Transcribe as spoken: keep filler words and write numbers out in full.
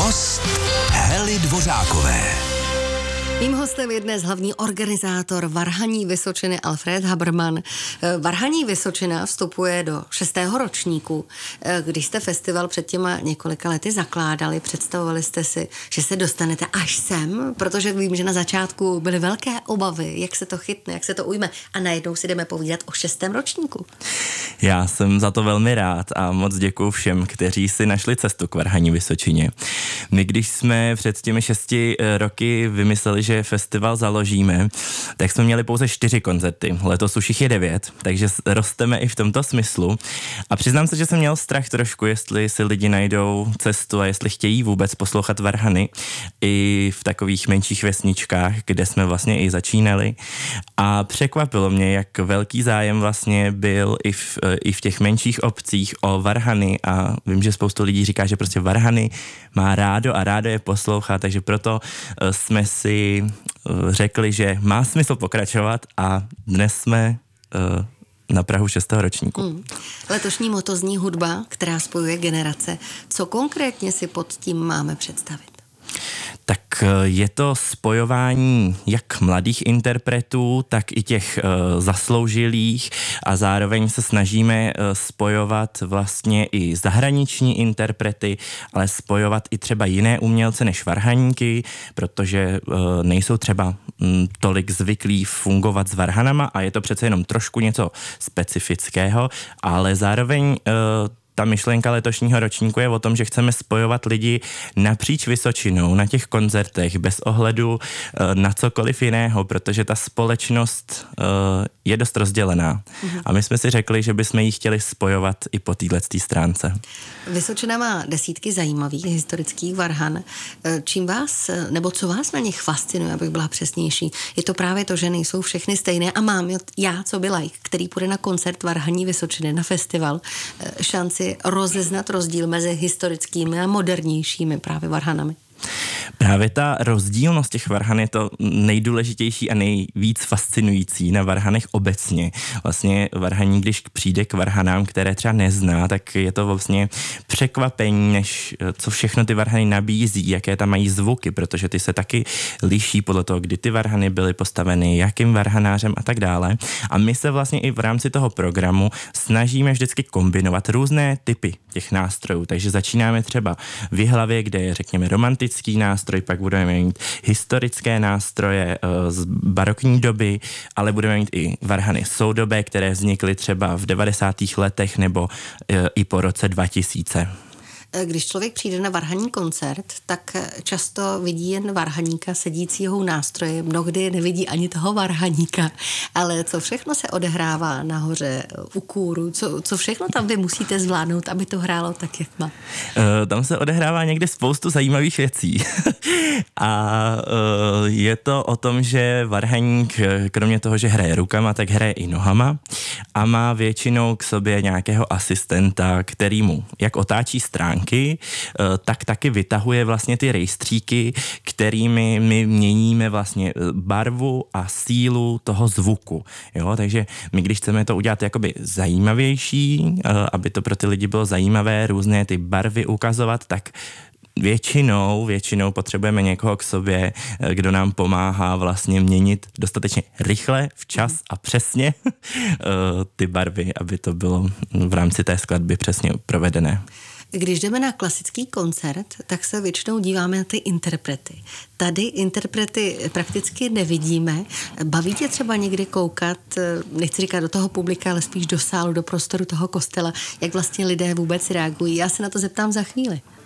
Host Hely Dvořákové. Mým hostem je dnes hlavní organizátor Varhaní Vysočiny Alfred Haberman. Varhaní Vysočina vstupuje do šestého ročníku. Když jste festival před těma několika lety zakládali, představovali jste si, že se dostanete až sem, protože vím, že na začátku byly velké obavy, jak se to chytne, jak se to ujme, a najednou si jdeme povídat o šestém ročníku. Já jsem za to velmi rád a moc děkuju všem, kteří si našli cestu k Varhaní Vysočině. My, když jsme před těmi šesti roky vymysleli, že festival založíme, tak jsme měli pouze čtyři koncerty. Letos už jich je devět, takže rosteme i v tomto smyslu. A přiznám se, že jsem měl strach trošku, jestli si lidi najdou cestu a jestli chtějí vůbec poslouchat varhany i v takových menších vesničkách, kde jsme vlastně i začínali. A překvapilo mě, jak velký zájem vlastně byl i v, i v těch menších obcích o varhany, a vím, že spoustu lidí říká, že prostě varhany má rádo a rádo je poslouchá, takže proto jsme si řekli, že má smysl pokračovat, a dnes jsme uh, na prahu šestého ročníku. Hmm. Letošní moto zní hudba, která spojuje generace. Co konkrétně si pod tím máme představit? Tak je to spojování jak mladých interpretů, tak i těch uh, zasloužilých, a zároveň se snažíme uh, spojovat vlastně i zahraniční interprety, ale spojovat i třeba jiné umělce než varhaníky, protože uh, nejsou třeba um, tolik zvyklí fungovat s varhanama, a je to přece jenom trošku něco specifického, ale zároveň uh, ta myšlenka letošního ročníku je o tom, že chceme spojovat lidi napříč Vysočinou na těch koncertech bez ohledu uh, na cokoliv jiného, protože ta společnost uh, je dost rozdělená. Mhm. A my jsme si řekli, že bychom ji chtěli spojovat i po této stránce. Vysočina má desítky zajímavých historických varhan. Čím vás, nebo co vás na nich fascinuje, abych byla přesnější? Je to právě to, že nejsou všechny stejné, a mám já, co by like, který půjde na koncert Varhaní Vysočiny, na festival, šanci rozeznat rozdíl mezi historickými a modernějšími právě varhanami? Právě ta rozdílnost těch varhan je to nejdůležitější a nejvíc fascinující na varhanech obecně. Vlastně varhaník, když přijde k varhanám, které třeba nezná, tak je to vlastně překvapení, než co všechno ty varhany nabízí, jaké tam mají zvuky, protože ty se taky liší podle toho, kdy ty varhany byly postaveny, jakým varhanářem a tak dále. A my se vlastně i v rámci toho programu snažíme vždycky kombinovat různé typy těch nástrojů. Takže začínáme třeba v Jihlavě, kde je, řekněme, romantický nástroj, pak budeme mít historické nástroje uh, z barokní doby, ale budeme mít i varhany soudobé, které vznikly třeba v devadesátých letech nebo uh, i po roce dva tisíce. Když člověk přijde na varhaní koncert, tak často vidí jen varhaníka sedícího u nástroje, mnohdy nevidí ani toho varhaníka, ale co všechno se odehrává nahoře u kůru, co, co všechno tam vy musíte zvládnout, aby to hrálo tak, jak má? Uh, tam se odehrává někde spoustu zajímavých věcí. A uh, je to o tom, že varhaník, kromě toho, že hraje rukama, tak hraje i nohama a má většinou k sobě nějakého asistenta, který mu jak otáčí stránky, tak taky vytahuje vlastně ty rejstříky, kterými my měníme vlastně barvu a sílu toho zvuku. Jo? Takže my, když chceme to udělat jakoby zajímavější, aby to pro ty lidi bylo zajímavé, různé ty barvy ukazovat, tak Většinou, většinou potřebujeme někoho k sobě, kdo nám pomáhá vlastně měnit dostatečně rychle, včas a přesně ty barvy, aby to bylo v rámci té skladby přesně provedené. Když jdeme na klasický koncert, tak se většinou díváme na ty interprety. Tady interprety prakticky nevidíme. Baví tě třeba někdy koukat, nechci říkat do toho publika, ale spíš do sálu, do prostoru toho kostela, jak vlastně lidé vůbec reagují? Já se na to zeptám za chvíli.